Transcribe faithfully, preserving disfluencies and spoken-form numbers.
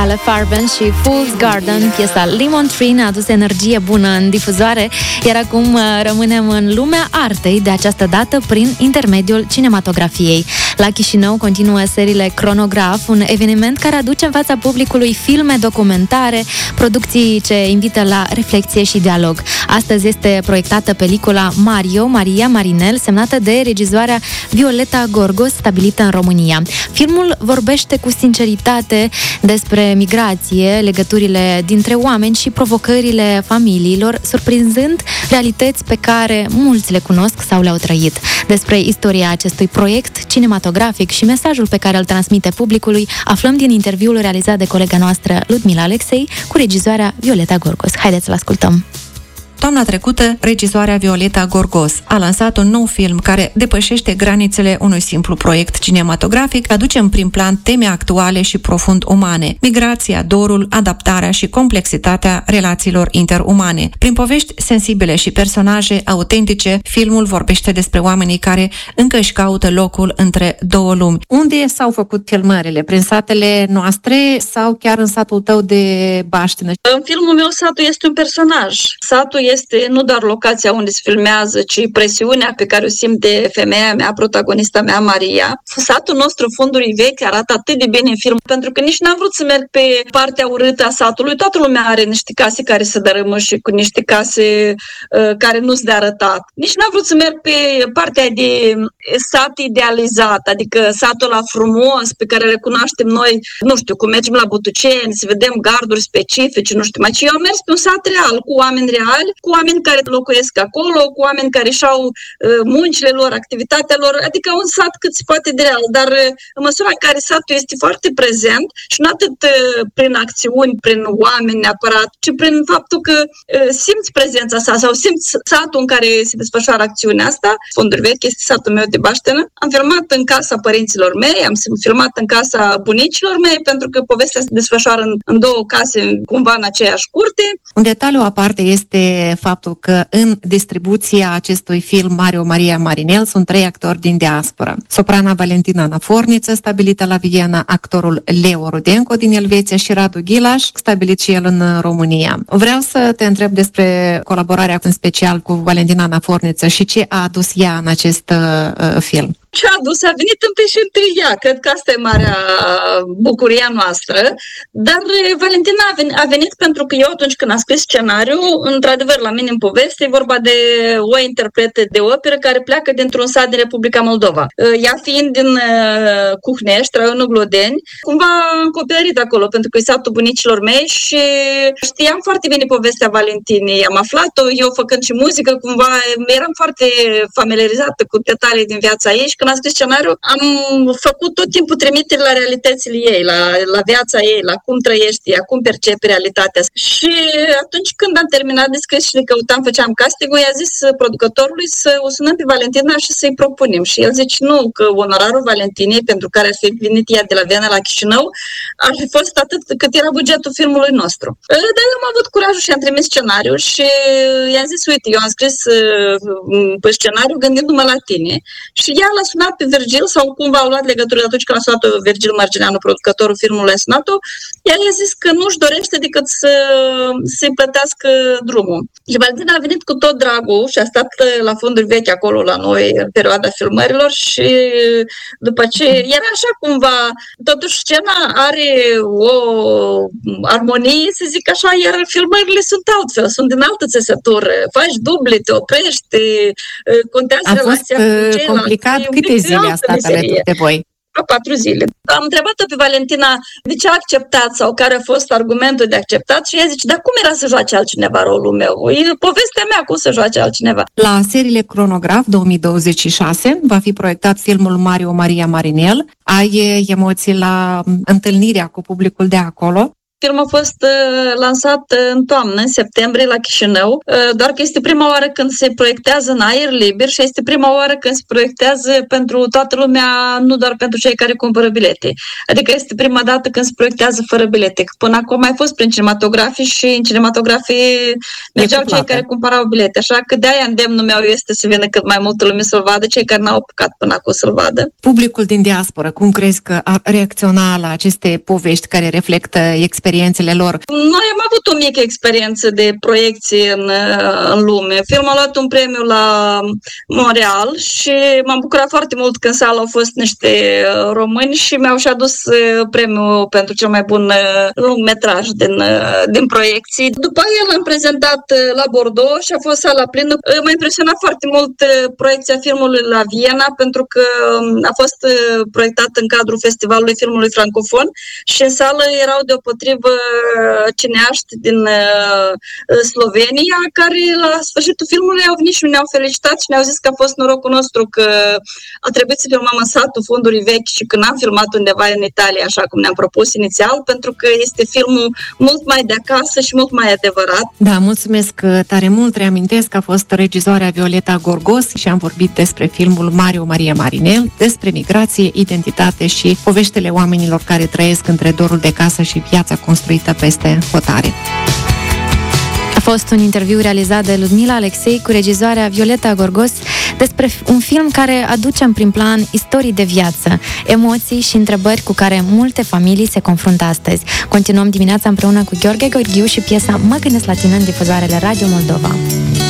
Ale Farben și Fool's Garden. Piesa Lemon Tree ne-a adus energie bună în difuzoare, iar acum rămânem în lumea artei, de această dată prin intermediul cinematografiei. La Chișinău continuă seriile Cronograf, un eveniment care aduce în fața publicului filme documentare, producții ce invită la reflexie și dialog. Astăzi este proiectată pelicula Mario, Maria Marinel, semnată de regizoarea Violeta Gorgos, stabilită în România. Filmul vorbește cu sinceritate despre migrație, legăturile dintre oameni și provocările familiilor, surprinzând realități pe care mulți le cunosc sau le-au trăit. Despre istoria acestui proiect cinematografic și mesajul pe care îl transmite publicului aflăm din interviul realizat de colega noastră Ludmila Alexei cu regizoarea Violeta Gorgos. Haideți să-l ascultăm! Toamna trecută, regizoarea Violeta Gorgos a lansat un nou film care depășește granițele unui simplu proiect cinematografic, aduce în prim plan teme actuale și profund umane: migrația, dorul, adaptarea și complexitatea relațiilor interumane. Prin povești sensibile și personaje autentice, filmul vorbește despre oamenii care încă își caută locul între două lumi. Unde s-au făcut filmările? Prin satele noastre sau chiar în satul tău de baștină? În filmul meu, satul este un personaj. Satul este nu doar locația unde se filmează, ci presiunea pe care o simte femeia mea, protagonista mea, Maria. Satul nostru, Fundurii Vechi, arată atât de bine în film, pentru că nici n-am vrut să merg pe partea urâtă a satului. Toată lumea are niște case care se dărâmă și cu niște case uh, care nu-s de arătat. Nici n-am vrut să merg pe partea de sat idealizat, adică satul ăla frumos pe care le cunoaștem noi, nu știu, cum mergem la Butuceni, să vedem garduri specifice, nu știu mai ce. Eu am mers pe un sat real, cu oameni reali, cu oameni care locuiesc acolo, cu oameni care și-au uh, muncile lor, activitatea lor, adică un sat cât se poate de real, dar uh, în măsura în care satul este foarte prezent și nu atât uh, prin acțiuni, prin oameni neapărat, ci prin faptul că uh, simți prezența sa sau simți satul în care se desfășoară acțiunea asta. Funduri Vechi este satul meu de baștenă. Am filmat în casa părinților mei, am filmat în casa bunicilor mei, pentru că povestea se desfășoară în, în două case, cumva în aceeași curte. Un detaliu aparte este faptul că în distribuția acestui film Mario, Maria Marinel sunt trei actori din diaspora. Soprana Valentina Naforniță, stabilită la Viena, actorul Leo Rudenko din Elveția și Radu Ghilaș, stabilit și el în România. Vreau să te întreb despre colaborarea în special cu Valentina Naforniță și ce a adus ea în acest uh, film. Ce a adus a venit întâi și întâi ea. Cred că asta e marea bucuria noastră. Dar Valentina a venit, a venit pentru că eu atunci când am scris scenariul, într-adevăr la mine în poveste e vorba de o interpretă de operă care pleacă dintr-un sat din Republica Moldova. Ea fiind din Cuhnești, raionul Glodeni, cumva am copilărit acolo pentru că e satul bunicilor mei și știam foarte bine povestea Valentinei. Am aflat-o, eu făcând și muzică, cumva eram foarte familiarizată cu detalii din viața ei și când am scris scenariul, am făcut tot timpul trimiteri la realitățile ei, la, la viața ei, la cum trăiește ea, cum percepe realitatea. Și atunci când am terminat de scris și le căutam, făceam casting-ul, i-a zis producătorului să o sunăm pe Valentina și să-i propunem. Și el zice nu, că onorarul Valentinei, pentru care ar fi venit ea de la Viena la Chișinău, ar fi fost atât cât era bugetul filmului nostru. Dar eu am avut curajul și am trimis scenariul și i-am zis, uite, eu am scris pe scenariu gândindu-mă la tine. Și ea l-a sunat pe Virgil, sau cumva au luat legătură atunci când a sunat Virgil Margineanu, producătorul filmului, a sunat-o, ea i-a zis că nu-și dorește decât să, să-i plătească drumul. Și Valentina a venit cu tot dragul și a stat la Funduri Vechi acolo la noi în perioada filmărilor și după ce era așa cumva, totuși scena are o armonie, să zic așa, iar filmările sunt altfel, sunt din altă țesătură, faci duble, te oprești, contează relația cu ceilalți. Complicat. Câte zile a stat alături de voi? Patru zile. Am întrebat-o pe Valentina de ce a acceptat sau care a fost argumentul de acceptat și ea zice, dar cum era să joace altcineva rolul meu? E povestea mea, cum să joace altcineva. La seriile Cronograf două mii douăzeci și șase va fi proiectat filmul Mario, Maria Marinel. Ai emoții la întâlnirea cu publicul de acolo? Filmul a fost uh, lansat uh, în toamnă, în septembrie, la Chișinău, uh, doar că este prima oară când se proiectează în aer liber și este prima oară când se proiectează pentru toată lumea, nu doar pentru cei care cumpără bilete. Adică este prima dată când se proiectează fără bilete. Până acum ai fost prin cinematografii și în cinematografii mergeau cei care cumpărau bilete. Așa că de-aia îndemnul meu este să vină cât mai multă lume să-l vadă, cei care n-au apucat până acum să-l vadă. Publicul din diaspora, cum crezi că ar reacționa la aceste povești care reflectă experiențele lor? Noi am avut o mică experiență de proiecție în, în lume. Filmul a luat un premiu la Montreal și m-am bucurat foarte mult când în sală au fost niște români și mi-au și adus premiul pentru cel mai bun lungmetraj din, din proiecții. După aia l-am prezentat la Bordeaux și a fost sala plină. M-a impresionat foarte mult proiecția filmului la Viena, pentru că a fost proiectat în cadrul Festivalului Filmului Francofon și în sală erau deopotrivă cineaști din Slovenia, care la sfârșitul filmului au venit și ne-au felicitat și ne-au zis că a fost norocul nostru că a trebuit să filmăm în satul Fundurii Vechi și că n-am filmat undeva în Italia, așa cum ne-am propus inițial, pentru că este filmul mult mai de acasă și mult mai adevărat. Da, mulțumesc tare mult. Reamintesc că a fost regizoarea Violeta Gorgos și am vorbit despre filmul Mario Maria Marinel, despre migrație, identitate și poveștile oamenilor care trăiesc între dorul de casă și viața construită peste hotare. A fost un interviu realizat de Ludmila Alexei cu regizoarea Violeta Gorgos despre un film care aduce în prim plan istorii de viață, emoții și întrebări cu care multe familii se confruntă astăzi. Continuăm dimineața împreună cu Gheorghe Gheorghiu și piesa Mă gândesc la tine în difuzoarele Radio Moldova.